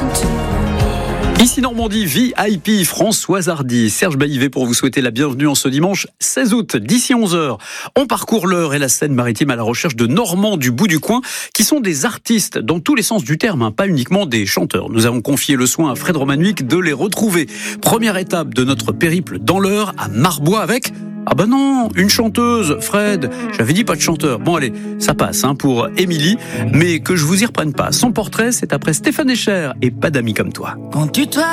Ici Normandie, VIP, Françoise Hardy, Serge Baillivet pour vous souhaiter la bienvenue en ce dimanche 16 août. D'ici 11h, on parcourt l'Eure et la Seine-Maritime à la recherche de Normands du bout du coin qui sont des artistes dans tous les sens du terme, pas uniquement des chanteurs. Nous avons confié le soin à Fred Romanuik de les retrouver. Première étape de notre périple dans l'Eure à Marbois avec... Ah bah non, une chanteuse, Fred. J'avais dit pas de chanteur. Bon allez, ça passe pour Émilie, mais que je vous y reprenne pas. Son portrait, c'est après Stéphane Echer et Pas d'amis comme toi. Quand tu